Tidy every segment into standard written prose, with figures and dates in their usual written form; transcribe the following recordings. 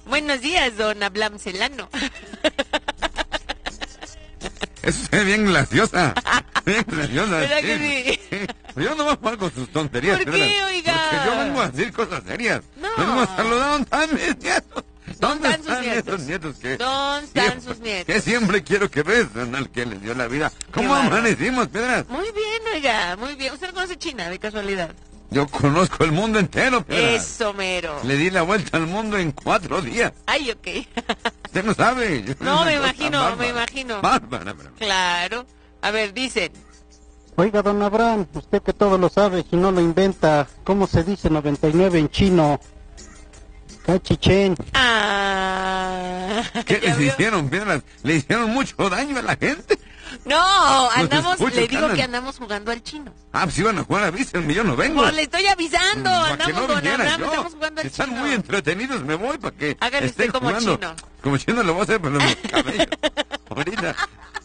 Buenos días, don Ablam Celano. Es usted bien graciosa. Bien graciosa. ¿Verdad que sí? Pero yo no voy a jugar con sus tonterías. ¿Por qué, ¿verdad? oiga? Porque yo vengo a decir cosas serias. No. Vengo a saludar a mis nietos. ¿Dónde están sus están nietos? esos nietos que... ¿Dónde están siempre- sus nietos? Que siempre quiero que besen al que les dio la vida. ¿Cómo bárbaro. amanecimos, Piedras? Muy bien, oiga, muy bien. ¿Usted no conoce China, de casualidad? Yo conozco el mundo entero, Piedras. Eso, mero. Le di la vuelta al mundo en 4 días. Ay, ok. Usted no sabe. Yo No, soy me una cosa imagino, bárbara. me imagino. Bárbara, pero... Claro. A ver, dicen. Oiga, don Abraham, usted que todo lo sabe y no lo inventa, ¿cómo se dice 99 en chino? Cachichen. Ah. ¿Qué ¿Ya les vio? hicieron, Piedras? ¿Le hicieron mucho daño a la gente? No, andamos, escucho le que digo andan. que andamos jugando al chino. Ah, pues iban a jugar, avísenme, yo no vengo. Pues le estoy avisando, Para que andamos no con viniera Abraham, yo. estamos jugando al Están chino. muy entretenidos, me voy para que Hágale estén usted como jugando. chino. Como chino lo voy a hacer, pero en los cabellos. Ahorita.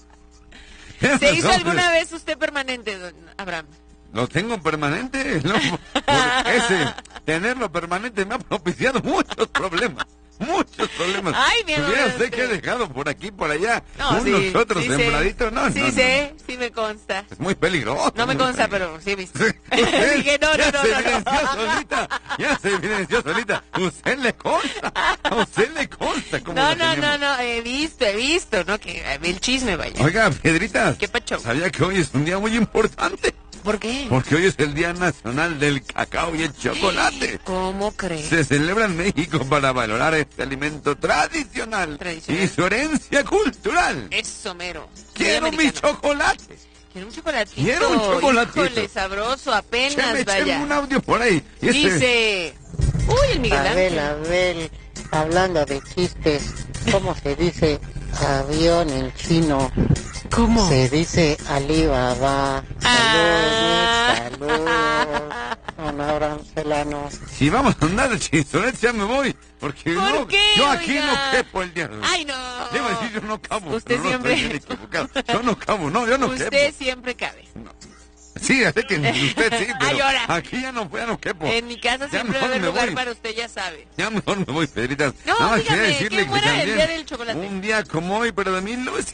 ¿Se hizo alguna vez usted permanente, don Abraham? Lo tengo permanente. No, por ese, tenerlo permanente me ha propiciado muchos problemas. Muchos problemas. Ay, mi amor, Hubiera usted este. que he dejado por aquí, por allá, No, unos sí, otros sí sembraditos. sé. No, Sí no, sé, sí me consta. no. Es muy peligroso. No me muy consta, peligroso. pero sí he visto. Usted Dije, no, ya no, se no, evidenció no. solita, ya se evidenció solita. Usted le consta, a usted le consta. Cómo No, la no, tenemos. no, he visto, ¿no? Que el chisme vaya. Oiga, Piedrita, ¿Qué pacho? ¿sabía que hoy es un día muy importante? ¿Por qué? Porque hoy es el Día Nacional del Cacao y el Chocolate. ¿Cómo crees? Se celebra en México para valorar este alimento tradicional, Tradicional. y su herencia cultural. Eso, mero. Quiero Soy mi americano. chocolate. Quiero un chocolatito. Quiero un chocolatito. Híjole, sabroso, apenas, Cheme vaya. un audio por ahí. Y este- Dice... Uy, el Miguel Ángel. Abel, hablando de chistes, ¿cómo se dice avión en chino? ¿Cómo? Se dice Alibaba. Ah. Salud, don Abraham Celano. Si vamos a andar de chistorete, ya me voy. Porque ¿Por no, qué, yo aquí oiga? no quepo el día. Ay, no. Le iba a decir, yo no cabo. Usted pero no, siempre- estoy bien equivocado. Yo no cabo, no, yo no Usted quepo. siempre cabe. Sí, ya sé que usted sí, pero Ay, ahora. aquí ya no quepo. En mi casa Ya siempre va a mejor haber me lugar voy. para usted, ya sabe. Ya mejor me voy, Pedrita. No, Nada más dígame, quería decirle ¿quién fuera el también, día del chocolate? un día como hoy, pero de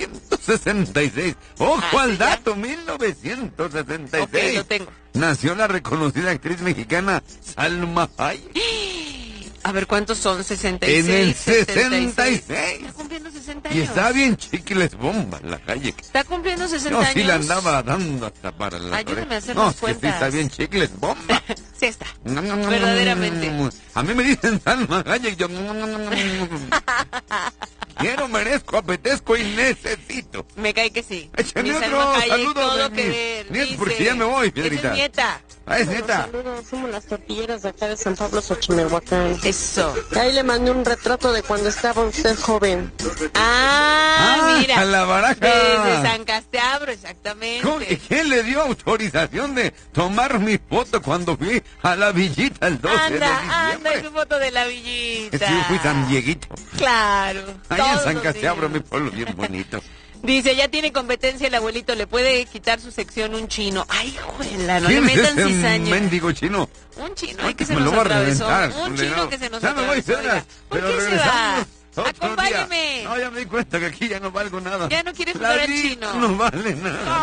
1966. Ojo Ah, al ¿sí, ya? dato, 1966. Ok, lo tengo. Nació la reconocida actriz mexicana Salma Hayek. A ver, ¿cuántos son? 66. En el 66. 66. Está cumpliendo 60 Y años. está bien chiquiles bomba la Hayek. Está cumpliendo 60 Yo años. sí la andaba dando hasta para la Ayúdame a hacer No, las es que sí cuentas. está bien chicles bomba. Sí está. Verdaderamente. A mí me dicen Salma Hayek, yo... Quiero, merezco, apetezco y necesito. Me cae que sí. Échame Mi otro Salma Hayek, saludo todo de que mi ver. nieto, Dice, porque ya me voy, esa Piedrita. es nieta. Ah, es neta. Saludos, somos las tortilleras de acá de San Pablo, Xochimehuacán. Eso. Ahí le mandé un retrato de cuando estaba usted joven. Ah, mira. a la baraja. Desde San Casteabro, exactamente. ¿Cómo que ¿Quién le dio autorización de tomar mi foto cuando fui a la villita el 12 de Anda, diciembre? es su foto de la Es villita. que yo fui tan vieguito. Claro. Ahí en todos San los Casteabro, mi días. pueblo bien bonito. Dice, ya tiene competencia el abuelito, le puede quitar su sección un chino. Ay, juela, no le ¿Quién es metan ese cizaña. mendigo chino? Un chino, Ay, ay, que se me nos lo va a atravesó. reventar, Un culero. chino que se nos Ya me voy, atravesó. Pedras, oiga. ¿Por pero qué se va? regresamos otro Acompáñeme. día. No, ya me di cuenta que aquí ya no valgo nada. Ya no quiere La jugar al vida chino. no vale nada.